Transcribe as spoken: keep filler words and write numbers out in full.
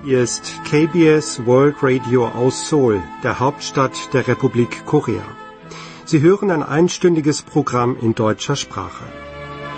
Hier ist K B S World Radio aus Seoul, der Hauptstadt der Republik Korea. Sie hören ein einstündiges Programm in deutscher Sprache.